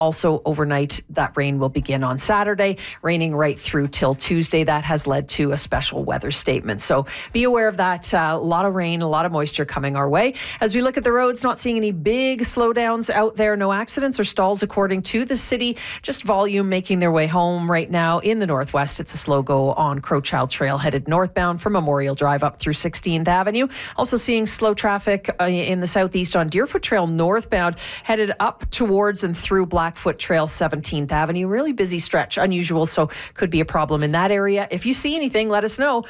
Also overnight, that rain will begin on Saturday, raining right through till Tuesday. That has led to a special weather statement. So be aware of that. A lot of rain, a lot of moisture coming our way. As we look at the roads, not seeing any big slowdowns out there. No accidents or stalls according to the city. Just volume making their way home right now in the northwest. It's a slow go on Crowchild Trail headed northbound from Memorial Drive up through 16th Avenue. Also seeing slow traffic in the southeast on Deerfoot Trail northbound headed up towards and through Blackfoot Trail 17th Avenue. Really busy stretch, unusual, so could be a problem in that area. If you see anything, let us know.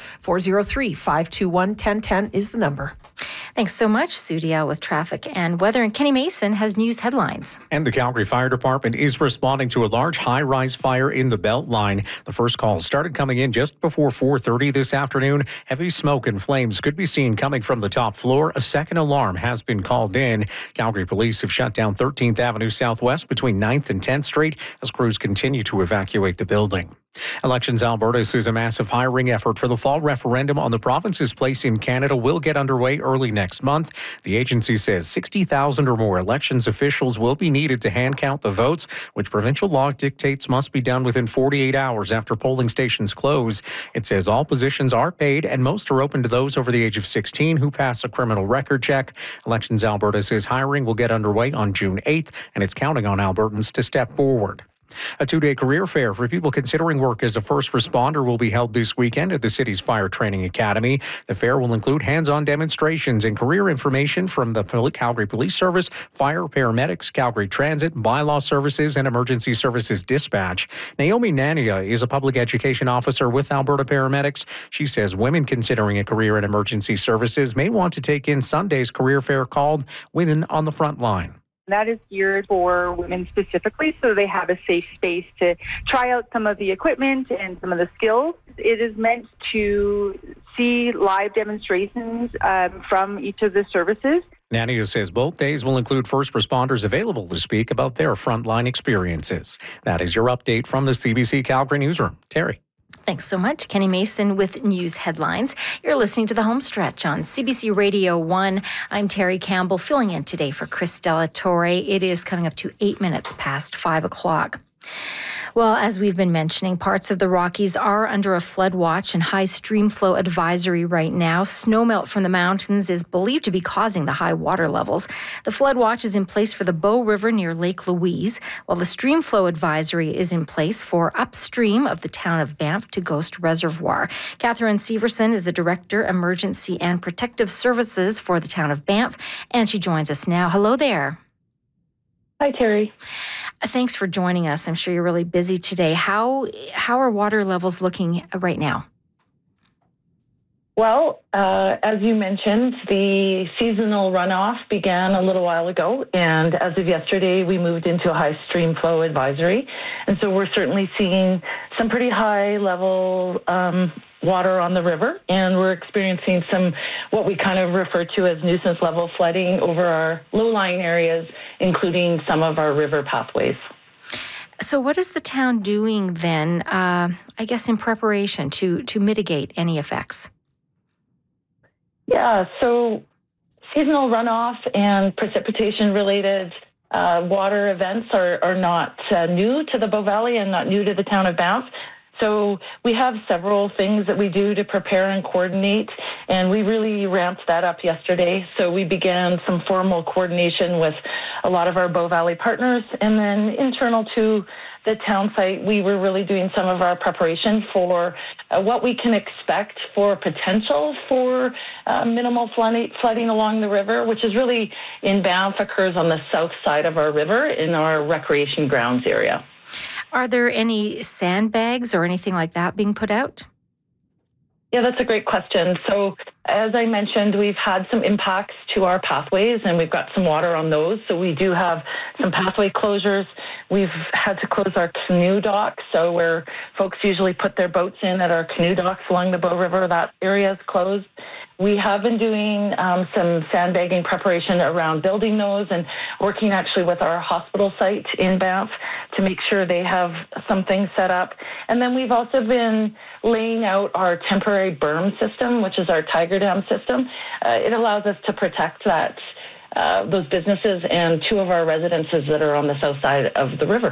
403-521-1010 is the number. Thanks so much, Sudia, with traffic and weather. And Kenny Mason has news headlines. And the Calgary Fire Department is responding to a large high-rise fire in the Beltline. The first call started coming in just before 4:30 this afternoon. Heavy smoke and flames could be seen coming from the top floor. A second alarm has been called in. Calgary police have shut down 13th Avenue Southwest between 9th and 10th Street as crews continue to evacuate the building. Elections Alberta says a massive hiring effort for the fall referendum on the province's place in Canada will get underway early next month. The agency says 60,000 or more elections officials will be needed to hand count the votes, which provincial law dictates must be done within 48 hours after polling stations close. It says all positions are paid and most are open to those over the age of 16 who pass a criminal record check. Elections Alberta says hiring will get underway on June 8th, and it's counting on Albertans to step forward. A two-day career fair for people considering work as a first responder will be held this weekend at the city's Fire Training Academy. The fair will include hands-on demonstrations and career information from the Calgary Police Service, fire, paramedics, Calgary Transit, bylaw services, and emergency services dispatch. Naomi Nania is a public education officer with Alberta Paramedics. She says women considering a career in emergency services may want to take in Sunday's career fair called Women on the Front Line. That is geared for women specifically, so they have a safe space to try out some of the equipment and some of the skills. It is meant to see live demonstrations from each of the services. Nania says both days will include first responders available to speak about their frontline experiences. That is your update from the CBC Calgary Newsroom. Terry. Thanks so much, Kenny Mason with news headlines. You're listening to The Homestretch on CBC Radio 1. I'm Terry Campbell, filling in today for Chris Delatorre. It is coming up to 8 minutes past 5 o'clock. Well, as we've been mentioning, parts of the Rockies are under a flood watch and high stream flow advisory right now. Snowmelt from the mountains is believed to be causing the high water levels. The flood watch is in place for the Bow River near Lake Louise, while the stream flow advisory is in place for upstream of the town of Banff to Ghost Reservoir. Catherine Severson is the Director, Emergency and Protective Services for the town of Banff, and she joins us now. Hello there. Hi, Terry. Thanks for joining us. I'm sure you're really busy today. How are water levels looking right now? Well, as you mentioned, the seasonal runoff began a little while ago, and as of yesterday, we moved into a high stream flow advisory. And so we're certainly seeing some pretty high level water on the river, and we're experiencing some what we kind of refer to as nuisance level flooding over our low-lying areas, including some of our river pathways. So what is the town doing then, I guess, in preparation to mitigate any effects? Yeah, so seasonal runoff and precipitation-related water events are not new to the Bow Valley and not new to the town of Banff. So we have several things that we do to prepare and coordinate, and we really ramped that up yesterday. So we began some formal coordination with a lot of our Bow Valley partners, and then internal to the town site, we were really doing some of our preparation for what we can expect for potential for minimal flooding along the river, which is really in Banff, occurs on the south side of our river in our recreation grounds area. Are there any sandbags or anything like that being put out? Yeah, that's a great question. So as I mentioned, we've had some impacts to our pathways and we've got some water on those. So we do have some pathway closures. We've had to close our canoe docks. So where folks usually put their boats in at our canoe docks along the Bow River, that area is closed. We have been doing some sandbagging preparation around building those and working actually with our hospital site in Banff to make sure they have some things set up. And then we've also been laying out our temporary berm system, which is our Tiger Dam system. It allows us to protect that those businesses and two of our residences that are on the south side of the river.